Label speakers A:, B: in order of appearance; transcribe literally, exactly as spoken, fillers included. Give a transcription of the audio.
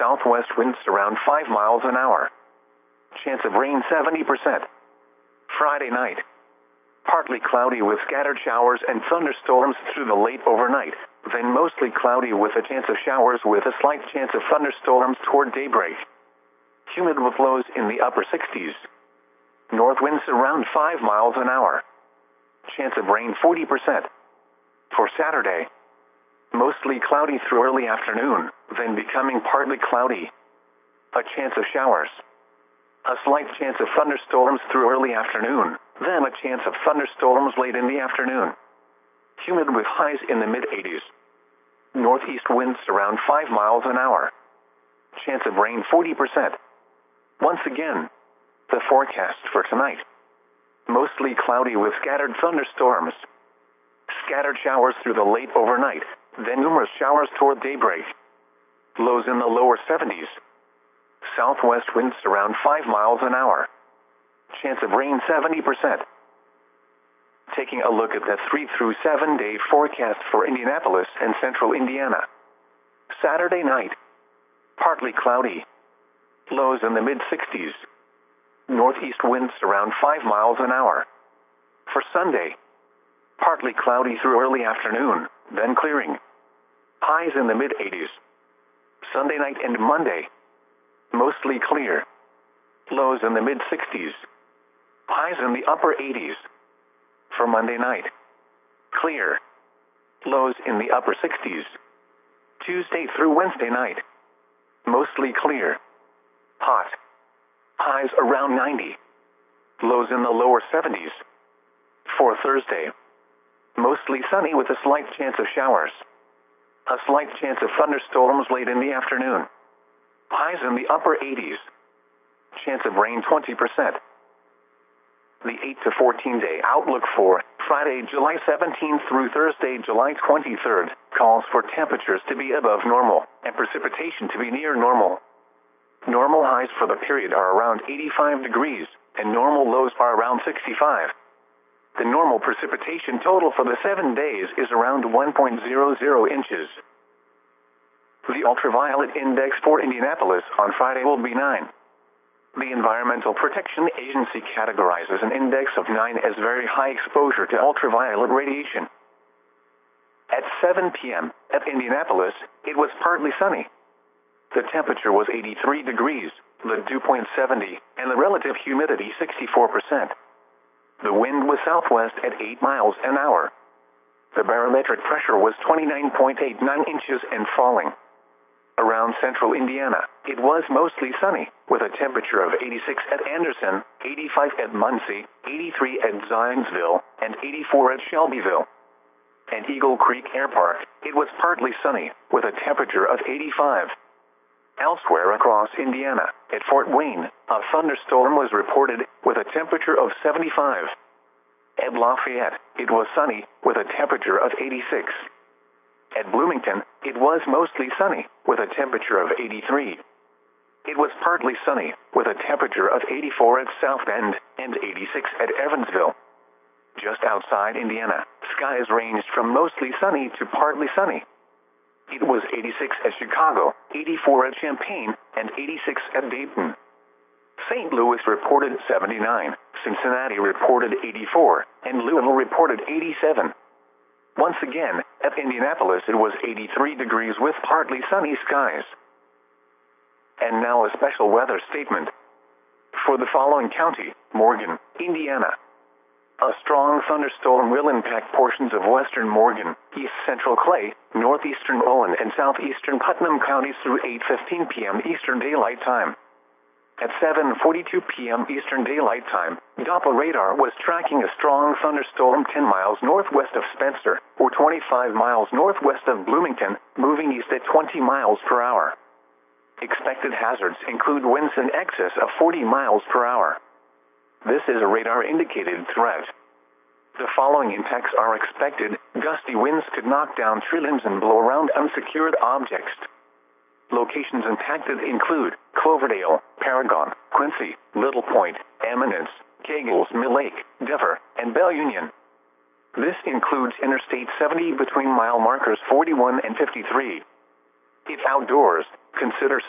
A: southwest winds around five miles an hour. Chance of rain seventy percent. Friday night. Partly cloudy with scattered showers and thunderstorms through the late overnight, then mostly cloudy with a chance of showers with a slight chance of thunderstorms toward daybreak. Humid with lows in the upper sixties. North winds around five miles an hour. Chance of rain forty percent. For Saturday. Mostly cloudy through early afternoon, then becoming partly cloudy. A chance of showers. A slight chance of thunderstorms through early afternoon, then a chance of thunderstorms late in the afternoon. Humid with highs in the mid-eighties. Northeast winds around five miles an hour. Chance of rain forty percent. Once again, the forecast for tonight. Mostly cloudy with scattered thunderstorms. Scattered showers through the late overnight, then numerous showers toward daybreak. Lows in the lower seventies. Southwest winds around five miles an hour. Chance of rain seventy percent. Taking a look at the three through seven day forecast for Indianapolis and central Indiana. Saturday night. Partly cloudy. Lows in the mid-sixties. Northeast winds around five miles an hour. For Sunday. Partly cloudy through early afternoon, then clearing. Highs in the mid-eighties. Sunday night and Monday. Mostly clear. Lows in the mid-sixties. Highs in the upper eighties. For Monday night. Clear. Lows in the upper sixties. Tuesday through Wednesday night. Mostly clear. Hot. Highs around ninety. Lows in the lower seventies. For Thursday. Mostly sunny with a slight chance of showers. A slight chance of thunderstorms late in the afternoon. Highs in the upper eighties. Chance of rain twenty percent. The eight to fourteen day outlook for Friday, July seventeenth through Thursday, July twenty-third, calls for temperatures to be above normal and precipitation to be near normal. Normal highs for the period are around eighty-five degrees, and normal lows are around sixty-five. The normal precipitation total for the seven days is around one point zero zero inches. The ultraviolet index for Indianapolis on Friday will be nine. The Environmental Protection Agency categorizes an index of nine as very high exposure to ultraviolet radiation. At seven p m at Indianapolis, it was partly sunny. The temperature was eighty-three degrees, the dew point seventy, and the relative humidity sixty-four percent. The wind was southwest at eight miles an hour. The barometric pressure was twenty-nine point eight nine inches and falling. Around central Indiana, it was mostly sunny, with a temperature of eighty-six at Anderson, eighty-five at Muncie, eighty-three at Zionsville, and eighty-four at Shelbyville. At Eagle Creek Air Park, it was partly sunny, with a temperature of eighty-five. Elsewhere across Indiana, at Fort Wayne, a thunderstorm was reported, with a temperature of seventy-five. At Lafayette, it was sunny, with a temperature of eighty-six. At Bloomington, it was mostly sunny, with a temperature of eighty-three. It was partly sunny, with a temperature of eighty-four at South Bend, and eighty-six at Evansville. Just outside Indiana, skies ranged from mostly sunny to partly sunny. It was eighty-six at Chicago, eighty-four at Champaign, and eighty-six at Dayton. Saint Louis reported seventy-nine, Cincinnati reported eighty-four, and Louisville reported eighty-seven. Once again, at Indianapolis it was eighty-three degrees with partly sunny skies. And now a special weather statement. For the following county, Morgan, Indiana. A strong thunderstorm will impact portions of western Morgan, east central Clay, northeastern Owen, and southeastern Putnam counties through eight fifteen p m Eastern Daylight Time. At seven forty-two p m Eastern Daylight Time, Doppler radar was tracking a strong thunderstorm ten miles northwest of Spencer, or twenty-five miles northwest of Bloomington, moving east at twenty miles per hour. Expected hazards include winds in excess of forty miles per hour. This is a radar-indicated threat. The following impacts are expected. Gusty winds could knock down tree limbs and blow around unsecured objects. Locations impacted include Cloverdale, Paragon, Quincy, Little Point, Eminence, Kegels Mill Lake, Dever, and Bell Union. This includes Interstate seventy between mile markers forty-one and fifty-three. If outdoors, consider